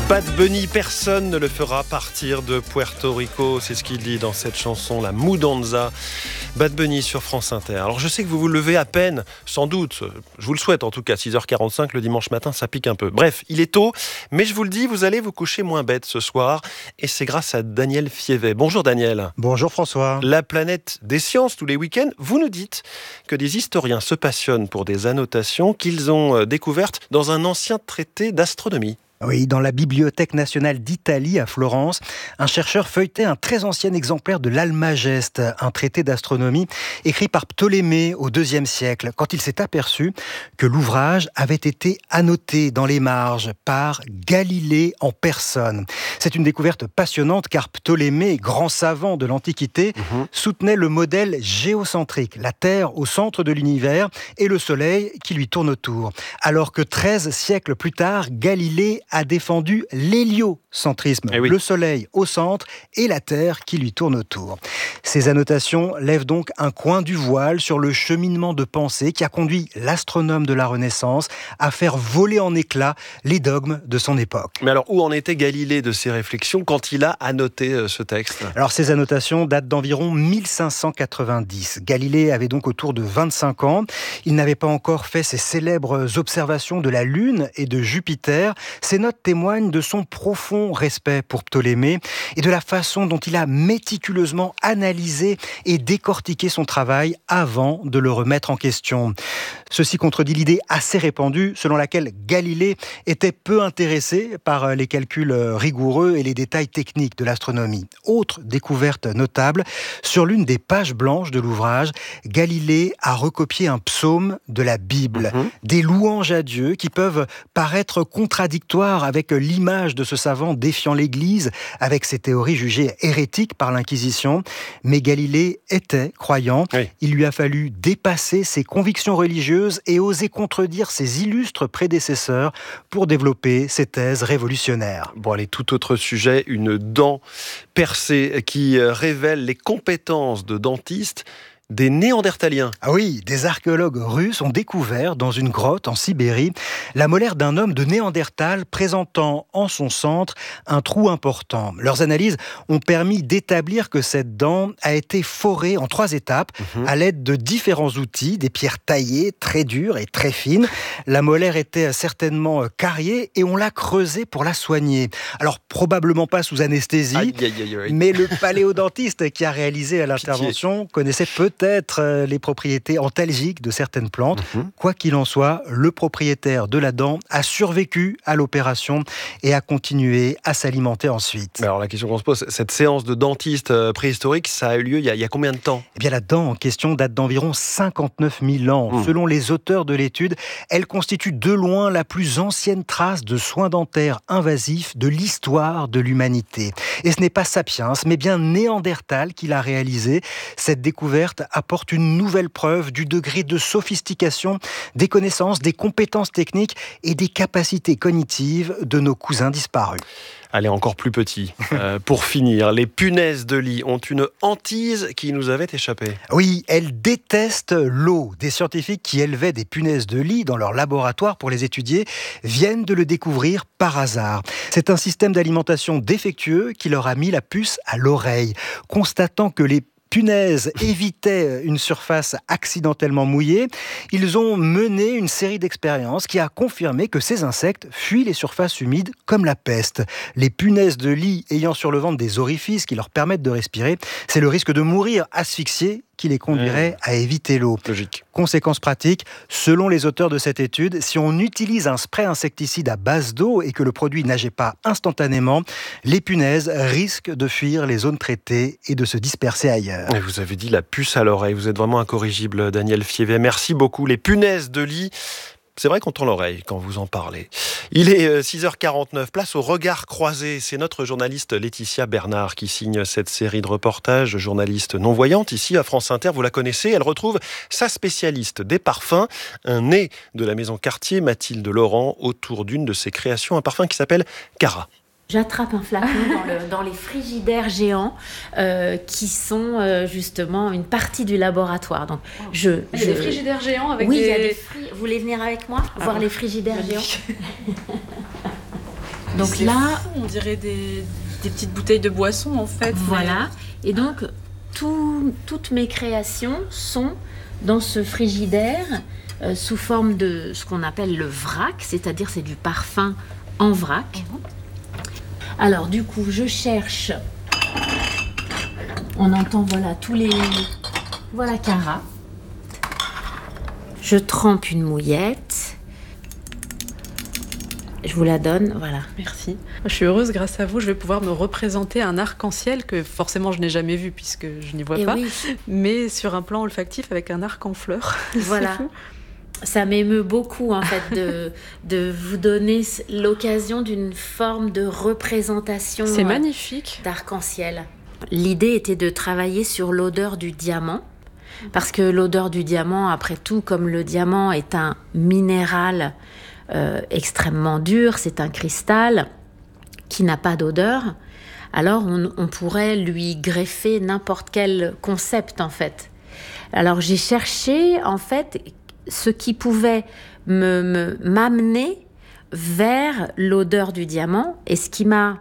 Bad Bunny, personne ne le fera partir de Puerto Rico. C'est ce qu'il dit dans cette chanson, La Mudanza. Bad Bunny sur France Inter. Alors je sais que vous vous levez à peine, sans doute. Je vous le souhaite en tout cas, 6h45 le dimanche matin, ça pique un peu. Bref, il est tôt, mais je vous le dis, vous allez vous coucher moins bête ce soir. Et c'est grâce à Daniel Fievet. Bonjour Daniel. Bonjour François. La planète des sciences tous les week-ends. Vous nous dites que des historiens se passionnent pour des annotations qu'ils ont découvertes dans un ancien traité d'astronomie. Oui, dans la Bibliothèque nationale d'Italie à Florence, un chercheur feuilletait un très ancien exemplaire de l'Almageste, un traité d'astronomie écrit par Ptolémée au IIe siècle, quand il s'est aperçu que l'ouvrage avait été annoté dans les marges par Galilée en personne. C'est une découverte passionnante car Ptolémée, grand savant de l'Antiquité, soutenait le modèle géocentrique, la Terre au centre de l'univers et le Soleil qui lui tourne autour. Alors que 13 siècles plus tard, Galilée a défendu l'héliocentrisme, le Soleil au centre et la Terre qui lui tourne autour. Ces annotations lèvent donc un coin du voile sur le cheminement de pensée qui a conduit l'astronome de la Renaissance à faire voler en éclats les dogmes de son époque. Mais alors, où en était Galilée de ses réflexions quand il a annoté ce texte ? Alors, ces annotations datent d'environ 1590. Galilée avait donc autour de 25 ans. Il n'avait pas encore fait ses célèbres observations de la Lune et de Jupiter. Ces notes témoignent de son profond respect pour Ptolémée et de la façon dont il a méticuleusement analysé et décortiqué son travail avant de le remettre en question. Ceci contredit l'idée assez répandue selon laquelle Galilée était peu intéressé par les calculs rigoureux et les détails techniques de l'astronomie. Autre découverte notable, sur l'une des pages blanches de l'ouvrage, Galilée a recopié un psaume de la Bible. Des louanges à Dieu qui peuvent paraître contradictoires avec l'image de ce savant défiant l'Église, avec ses théories jugées hérétiques par l'Inquisition. Mais Galilée était croyant. Oui. Il lui a fallu dépasser ses convictions religieuses et oser contredire ses illustres prédécesseurs pour développer ses thèses révolutionnaires. Bon, allez, tout autre sujet, une dent percée qui révèle les compétences de dentiste des Néandertaliens. Ah oui, des archéologues russes ont découvert dans une grotte en Sibérie la molaire d'un homme de Néandertal présentant en son centre un trou important. Leurs analyses ont permis d'établir que cette dent a été forée en 3 étapes à l'aide de différents outils, des pierres taillées, très dures et très fines. La molaire était certainement cariée et on l'a creusée pour la soigner. Alors probablement pas sous anesthésie, mais le paléodontiste qui a réalisé l'intervention connaissait peut-être les propriétés antalgiques de certaines plantes. Quoi qu'il en soit, le propriétaire de la dent a survécu à l'opération et a continué à s'alimenter ensuite. Mais alors la question qu'on se pose, cette séance de dentiste préhistorique, ça a eu lieu il y a combien de temps ? Eh bien, la dent en question date d'environ 59 000 ans. Selon les auteurs de l'étude, elle constitue de loin la plus ancienne trace de soins dentaires invasifs de l'histoire de l'humanité. Et ce n'est pas Sapiens, mais bien Néandertal qui l'a réalisé. Cette découverte apporte une nouvelle preuve du degré de sophistication des connaissances, des compétences techniques et des capacités cognitives de nos cousins disparus. Allez, encore plus petit. Pour finir, les punaises de lit ont une hantise qui nous avait échappé. Oui, elles détestent l'eau. Des scientifiques qui élevaient des punaises de lit dans leur laboratoire pour les étudier viennent de le découvrir par hasard. C'est un système d'alimentation défectueux qui leur a mis la puce à l'oreille. Constatant que les punaises évitaient une surface accidentellement mouillée, ils ont mené une série d'expériences qui a confirmé que ces insectes fuient les surfaces humides comme la peste. Les punaises de lit ayant sur le ventre des orifices qui leur permettent de respirer, c'est le risque de mourir asphyxiés qui les conduirait à éviter l'eau. Logique. Conséquence pratique, selon les auteurs de cette étude, si on utilise un spray insecticide à base d'eau et que le produit n'agit pas instantanément, les punaises risquent de fuir les zones traitées et de se disperser ailleurs. Et vous avez dit la puce à l'oreille, vous êtes vraiment incorrigible, Daniel Fievet. Merci beaucoup. Les punaises de lit, c'est vrai qu'on tend l'oreille quand vous en parlez. Il est 6h49, place au regard croisé. C'est notre journaliste Laetitia Bernard qui signe cette série de reportages, journaliste non-voyante ici à France Inter. Vous la connaissez, elle retrouve sa spécialiste des parfums, un nez de la maison Cartier, Mathilde Laurent, autour d'une de ses créations, un parfum qui s'appelle Cara. J'attrape un flacon dans les frigidaires géants qui sont justement une partie du laboratoire. Donc, il y a des frigidaires géants avec Oui, il y a des Vous voulez venir avec moi voir les frigidaires géants? Donc c'est là, fou, on dirait des petites bouteilles de boisson en fait. voilà. Et donc, toutes mes créations sont dans ce frigidaire sous forme de ce qu'on appelle le vrac, c'est-à-dire c'est du parfum en vrac. Alors du coup, je cherche. On entend tous les caras. Je trempe une mouillette. Je vous la donne, voilà. Merci. Je suis heureuse, grâce à vous, je vais pouvoir me représenter un arc-en-ciel que forcément je n'ai jamais vu puisque je n'y vois pas, oui. Mais sur un plan olfactif avec un arc en fleurs. Voilà. Ça m'émeut beaucoup en fait de vous donner l'occasion d'une forme de représentation. C'est magnifique. D'arc-en-ciel. L'idée était de travailler sur l'odeur du diamant. Parce que l'odeur du diamant, après tout, comme le diamant est un minéral extrêmement dur, c'est un cristal qui n'a pas d'odeur, alors on pourrait lui greffer n'importe quel concept en fait. Alors j'ai cherché en fait ce qui pouvait m'amener vers l'odeur du diamant, et ce qui m'a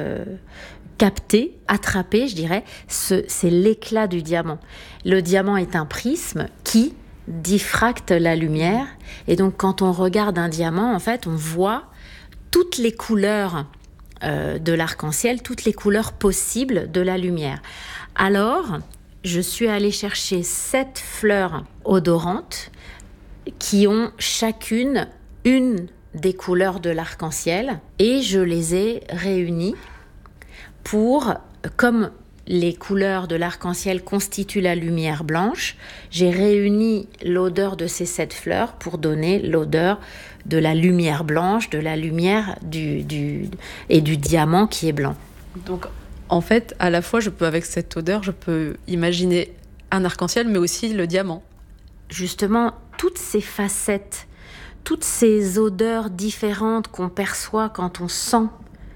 attrapé, je dirais, c'est l'éclat du diamant. Le diamant est un prisme qui diffracte la lumière, et donc quand on regarde un diamant, en fait, on voit toutes les couleurs de l'arc-en-ciel, toutes les couleurs possibles de la lumière. Alors, je suis allée chercher 7 fleurs odorantes qui ont chacune une des couleurs de l'arc-en-ciel, et je les ai réunies pour, comme les couleurs de l'arc-en-ciel constituent la lumière blanche, j'ai réuni l'odeur de ces 7 fleurs pour donner l'odeur de la lumière blanche, de la lumière et du diamant qui est blanc. Donc, en fait, à la fois, avec cette odeur, je peux imaginer un arc-en-ciel, mais aussi le diamant. Justement, toutes ces facettes, toutes ces odeurs différentes qu'on perçoit quand on sent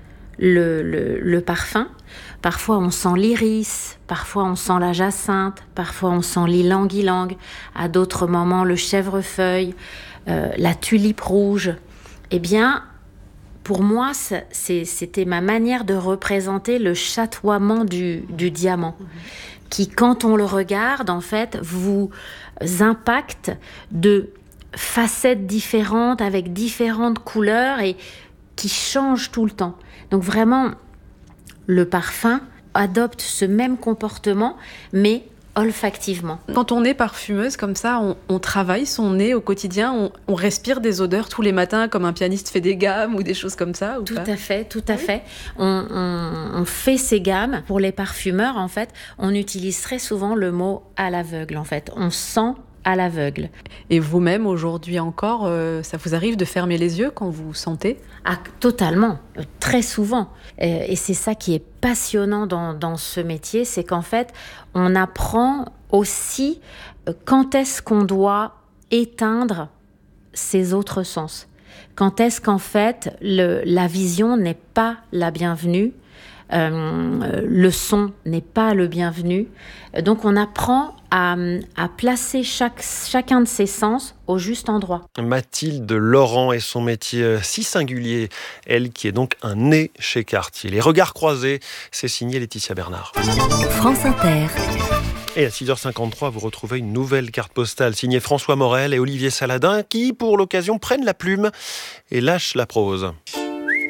le parfum. Parfois on sent l'iris, parfois on sent la jacinthe, parfois on sent l'ylang-ylang, à d'autres moments le chèvrefeuille, la tulipe rouge. Eh bien, pour moi, c'était ma manière de représenter le chatoiement du diamant, qui, quand on le regarde, en fait, vous impacte de facettes différentes, avec différentes couleurs, et qui changent tout le temps. Donc vraiment, le parfum adopte ce même comportement, mais olfactivement. Quand on est parfumeuse comme ça, on travaille son nez au quotidien, on respire des odeurs tous les matins, comme un pianiste fait des gammes ou des choses comme ça, ou tout pas ? à fait. On fait ces gammes. Pour les parfumeurs, en fait, on utilise très souvent le mot « à l'aveugle ». En fait, on sent à l'aveugle. Et vous-même, aujourd'hui encore, ça vous arrive de fermer les yeux quand vous sentez ? Ah, totalement, très souvent. Et c'est ça qui est passionnant dans ce métier, c'est qu'en fait, on apprend aussi quand est-ce qu'on doit éteindre ses autres sens. Quand est-ce qu'en fait, la vision n'est pas la bienvenue, le son n'est pas le bienvenu. Donc on apprend à placer chacun de ses sens au juste endroit. Mathilde Laurent et son métier si singulier, elle qui est donc un nez chez Cartier. Les regards croisés, c'est signé Laetitia Bernard. France Inter. Et à 6h53, vous retrouvez une nouvelle carte postale signée François Morel et Olivier Saladin qui, pour l'occasion, prennent la plume et lâchent la prose.